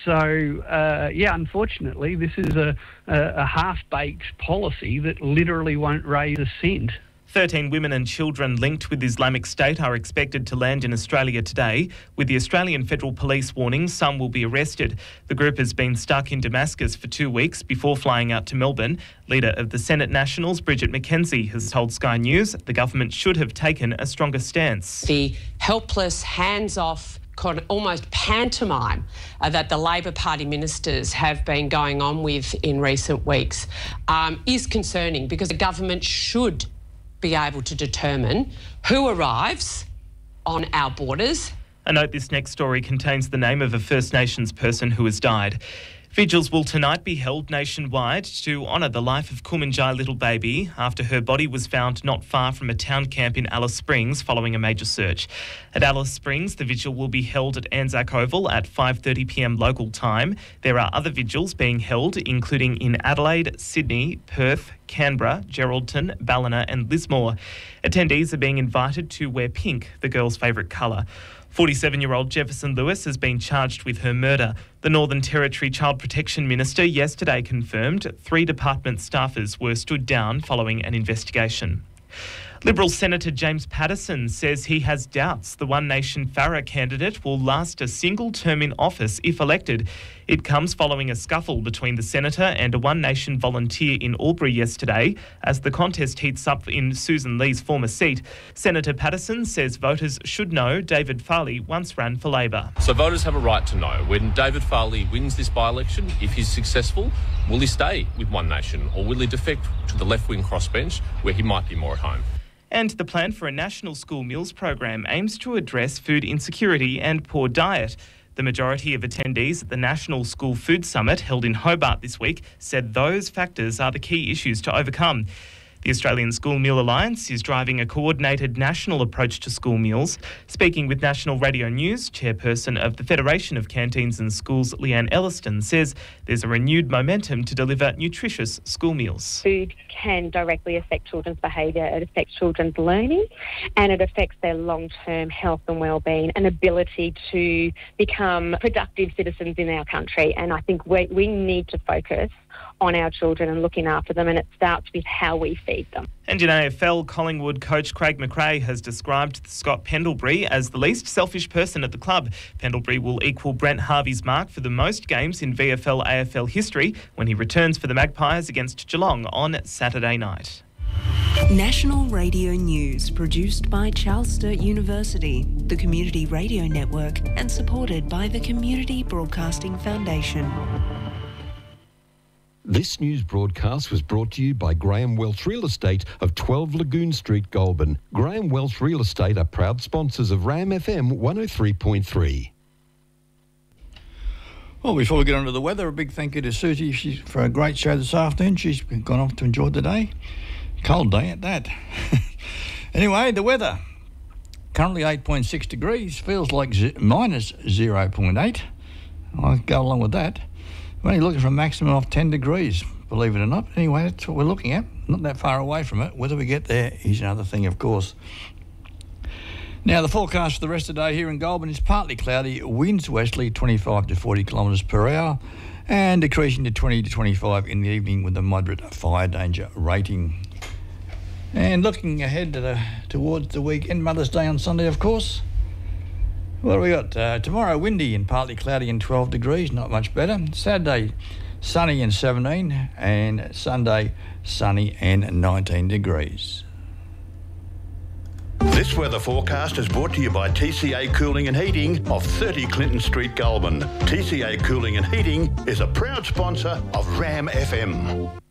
So, unfortunately, this is a half-baked policy that literally won't raise a cent. 13 women and children linked with Islamic State are expected to land in Australia today, with the Australian Federal Police warning some will be arrested. The group has been stuck in Damascus for 2 weeks before flying out to Melbourne. Leader of the Senate Nationals, Bridget McKenzie, has told Sky News the government should have taken a stronger stance. The helpless, hands-off, almost pantomime that the Labor Party ministers have been going on with in recent weeks is concerning, because the government should be able to determine who arrives on our borders. A note: this next story contains the name of a First Nations person who has died. Vigils will tonight be held nationwide to honour the life of Kumanjai Little Baby after her body was found not far from a town camp in Alice Springs following a major search. At Alice Springs, the vigil will be held at Anzac Oval at 5:30pm local time. There are other vigils being held, including in Adelaide, Sydney, Perth, Canberra, Geraldton, Ballina and Lismore. Attendees are being invited to wear pink, the girl's favourite colour. 47-year-old Jefferson Lewis has been charged with her murder. The Northern Territory Child Protection Minister yesterday confirmed 3 department staffers were stood down following an investigation. Liberal Senator James Paterson says he has doubts the One Nation Farrer candidate will last a single term in office if elected. It comes following a scuffle between the senator and a One Nation volunteer in Albury yesterday as the contest heats up in Susan Lee's former seat. Senator Paterson says voters should know David Farley once ran for Labor. So voters have a right to know when David Farley wins this by-election, if he's successful, will he stay with One Nation or will he defect to the left-wing crossbench where he might be more at home? And the plan for a national school meals program aims to address food insecurity and poor diet. The majority of attendees at the National School Food Summit held in Hobart this week said those factors are the key issues to overcome. The Australian School Meal Alliance is driving a coordinated national approach to school meals. Speaking with National Radio News, chairperson of the Federation of Canteens and Schools, Leanne Elliston, says there's a renewed momentum to deliver nutritious school meals. Food can directly affect children's behaviour, it affects children's learning, and it affects their long-term health and well-being and ability to become productive citizens in our country. And I think we need to focus on our children and looking after them, and it starts with how we feed them. And in AFL, Collingwood coach Craig McRae has described Scott Pendlebury as the least selfish person at the club. Pendlebury will equal Brent Harvey's mark for the most games in VFL AFL history when he returns for the Magpies against Geelong on Saturday night. National Radio News, produced by Charles Sturt University, the Community Radio Network, and supported by the Community Broadcasting Foundation. This news broadcast was brought to you by Graham Welch Real Estate of 12 Lagoon Street, Goulburn. Graham Welch Real Estate are proud sponsors of RAM FM 103.3. Well, before we get on to the weather, a big thank you to Susie for a great show this afternoon. She's gone off to enjoy the day. Cold day at that. Anyway, the weather. Currently 8.6 degrees. Feels like minus 0.8. I'll go along with that. We're only looking for a maximum of 10 degrees, believe it or not. Anyway, that's what we're looking at. Not that far away from it. Whether we get there is another thing, of course. Now, the forecast for the rest of the day here in Goulburn is partly cloudy, winds westerly 25 to 40 kilometres per hour, and decreasing to 20 to 25 in the evening with a moderate fire danger rating. And looking ahead towards the weekend, Mother's Day on Sunday, of course. What have we got? Tomorrow, windy and partly cloudy and 12 degrees, not much better. Saturday, sunny and 17, and Sunday, sunny and 19 degrees. This weather forecast is brought to you by TCA Cooling and Heating of 30 Clinton Street, Goulburn. TCA Cooling and Heating is a proud sponsor of RAM FM.